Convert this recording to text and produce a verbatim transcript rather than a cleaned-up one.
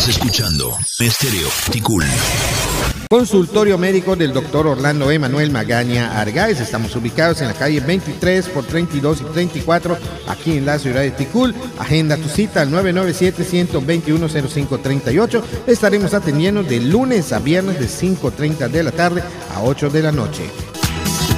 escuchando Estéreo Ticul. Consultorio médico del doctor Orlando Emanuel Magaña Argáez. Estamos ubicados en la calle veintitrés por treinta y dos y treinta y cuatro, aquí en la ciudad de Ticul. Agenda tu cita al nueve nueve siete, uno dos uno, cero cinco tres ocho. Estaremos atendiendo de lunes a viernes de cinco y media de la tarde a ocho de la noche.